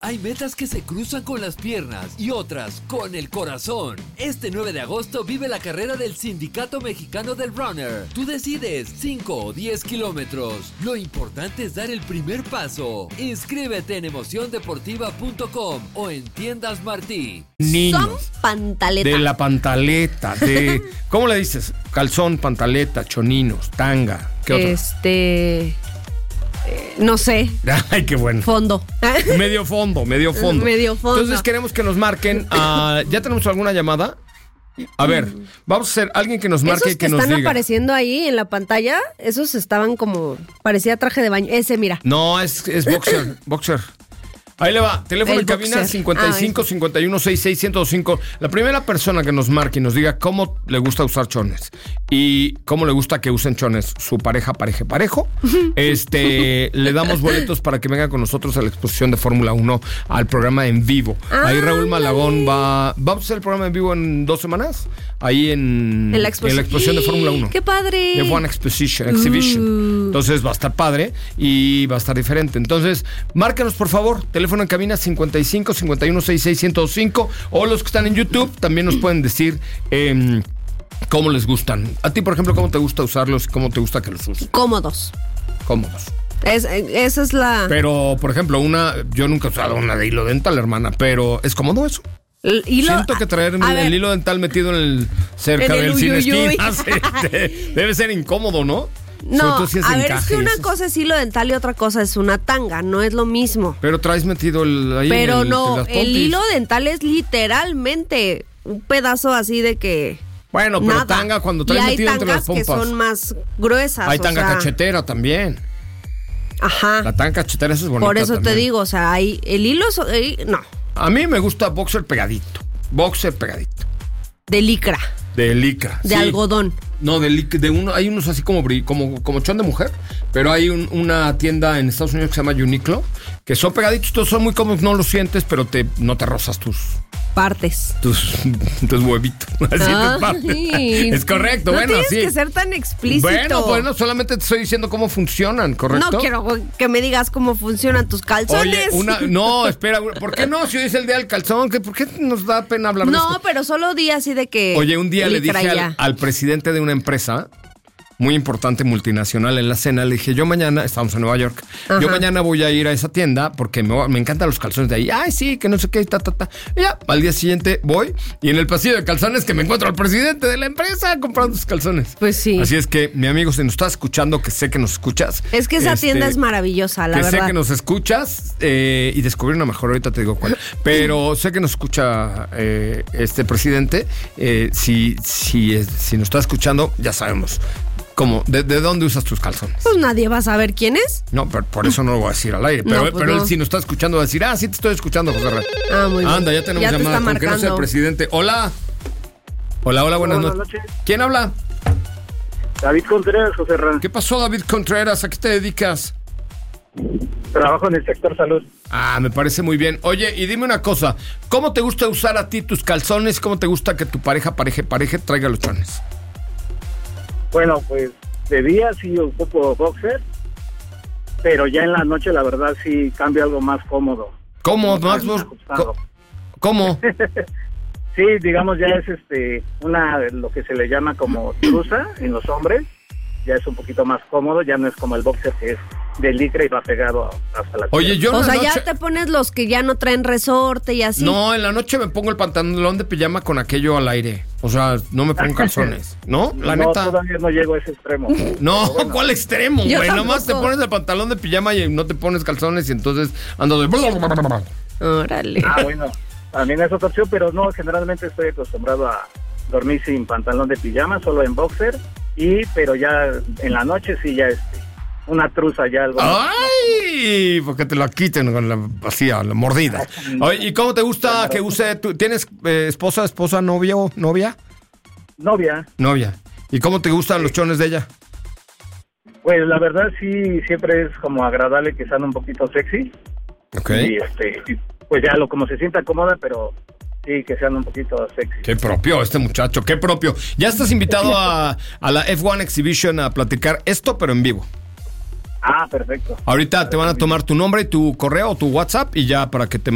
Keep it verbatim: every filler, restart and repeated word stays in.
Hay metas que se cruzan con las piernas y otras con el corazón. Este nueve de agosto vive la carrera del Sindicato Mexicano del Runner. Tú decides cinco o diez kilómetros. Lo importante es dar el primer paso. Inscríbete en emoción deportiva punto com o en Tiendas Martí. Niños. Son pantaleta. De la pantaleta, de... ¿Cómo le dices? Calzón, pantaleta, choninos, tanga. ¿Qué otro? Este... Eh, no sé. Ay, qué bueno. Fondo. Medio fondo, medio fondo. Medio fondo. Entonces queremos que nos marquen. Uh, ¿Ya tenemos alguna llamada? A ver, vamos a hacer alguien que nos marque Esos y que, que nos están diga. apareciendo ahí en la pantalla, esos estaban como... Parecía traje de baño. Ese, mira. No, es, es boxer, boxer. Ahí le va, teléfono El en cabina boxer. cincuenta y cinco, Ah, cincuenta y uno, sesenta y seis, ciento cinco. La primera persona que nos marque y nos diga cómo le gusta usar chones y cómo le gusta que usen chones su pareja, pareja, parejo, este, le damos boletos para que venga con nosotros a la exposición de Fórmula uno, al programa en vivo. Ahí Raúl Malagón va, vamos a hacer el programa en vivo en dos semanas, ahí en, En la exposición. en la exposición de Fórmula uno. ¡Qué padre! De One Exposition, Exhibition. Uh. Entonces va a estar padre y va a estar diferente. Entonces, márcanos por favor, teléfono en cabina cincuenta y cinco, cincuenta y uno, sesenta y seis, ciento cinco, o los que están en YouTube también nos pueden decir eh, cómo les gustan. A ti, por ejemplo, ¿cómo te gusta usarlos y cómo te gusta que los uses? Cómodos. Cómodos. Es, esa es la... Pero, por ejemplo, una, yo nunca he usado una de hilo dental, hermana, pero ¿es cómodo eso? el hilo- Siento que traer el, ver. el hilo dental metido en el cerca En el del cine uyuyuy. esquinas este, debe ser incómodo, ¿no? Sobre No, todo si es a de ver, es encaje que y una eso. cosa es hilo dental y otra cosa es una tanga, no es lo mismo. Pero traes metido el ahí Pero en el, no, en las el pompis. hilo dental es literalmente un pedazo así de que... Bueno, pero nada. tanga cuando traes y hay metido entre las tangas que pompas. son más gruesas. Hay o tanga sea, cachetera también. Ajá. La tanga cachetera esa es bonita Por eso también. te digo, o sea, hay el hilo... so- eh, no, A mí me gusta boxer pegadito. Boxer pegadito. de licra, De licra. de sí. algodón. No, de lic- de uno, hay unos así como bri- como, como chón de mujer, pero hay un- una tienda en Estados Unidos que se llama Uniqlo, que son pegaditos, todos son muy cómodos, no los sientes, pero te, no te rozas tus, Partes. tus, tus huevitos. Así tus partes. Ay, Es correcto, no bueno, tienes sí. que ser tan explícito. Bueno, bueno, solamente te estoy diciendo cómo funcionan, ¿correcto? No quiero que me digas cómo funcionan tus calzones. Oye, una, no, espera, ¿por qué no? Si hoy es el día del calzón, ¿qué- ¿por qué nos da pena hablar de No, esto? pero solo di así de que... Oye, un día le licra dije ya. al, al presidente de una empresa muy importante, multinacional, en la cena, le dije, yo mañana, estamos en Nueva York, Ajá. yo mañana voy a ir a esa tienda porque me, me encantan los calzones de ahí. Ay, sí, que no sé qué, ta, ta, ta. Y ya, al día siguiente voy y en el pasillo de calzones que me encuentro al presidente de la empresa comprando sus calzones. Pues sí. Así es que, mi amigo, si nos estás escuchando, que sé que nos escuchas. Es que esa este, tienda es maravillosa, la que verdad. sé que nos escuchas eh, y descubrí una mejor, ahorita te digo cuál. Pero sé que nos escucha eh, este presidente. Eh, si, si, es- si nos está escuchando, ya sabemos. ¿Cómo? ¿De, de dónde usas tus calzones? Pues nadie va a saber quién es. No, pero por eso no lo voy a decir al aire. Pero, No, pues pero él no. si nos está escuchando va a decir, ah, sí te estoy escuchando, José Ra. Ah, muy bien. Anda, ya tenemos Ya te llamada. está Con que no sea el marcando. presidente. Hola. Hola, hola, buenas, Buenas noches. noches. ¿Quién habla? David Contreras, José Ran. ¿Qué pasó, David Contreras? ¿A qué te dedicas? Trabajo en el sector salud. Ah, me parece muy bien. Oye, y dime una cosa, ¿cómo te gusta usar a ti tus calzones? ¿Cómo te gusta que tu pareja, pareja, pareja traiga los chones? Bueno, pues de día sí ocupo boxer, pero ya en la noche la verdad sí cambio algo más cómodo. ¿Cómo? Más Más vos- ajustado. co- ¿Cómo? Sí, digamos ya es este una lo que se le llama como truza en los hombres, ya es un poquito más cómodo, ya no es como el boxer que es de licra y va pegado hasta la Oye, pierna. yo en O la sea, noche... ya te pones los que ya no traen resorte y así. No, en la noche me pongo el pantalón de pijama con aquello al aire. O sea, no me pongo calzones. ¿No? La no, neta. todavía no llego a ese extremo. No, Pero bueno. ¿cuál extremo, Yo güey? Nomás te tampoco. pones el pantalón de pijama y no te pones calzones y entonces ando de... Órale. Ah, bueno, también es otra opción, pero no, generalmente estoy acostumbrado a dormir sin pantalón de pijama, solo en boxer, y pero ya en la noche sí ya este, una truza ya algo. ¡Ay! Porque te la quiten con la vacía, la mordida. Oye, ¿y cómo te gusta que use tú? ¿Tienes eh, esposa, esposa, novio, novia? Novia, Novia. ¿Y cómo te gustan los chones de ella? pues la verdad sí, siempre es como agradable que sean un poquito sexy, Ok. y este, y, pues ya lo como se sienta cómoda, pero sí que sean un poquito sexy. Qué propio este muchacho, qué propio. Ya estás invitado a, a la F uno Exhibition a platicar esto, pero en vivo. Ah, perfecto. Ahorita te van a tomar tu nombre y tu correo o tu WhatsApp y ya para que te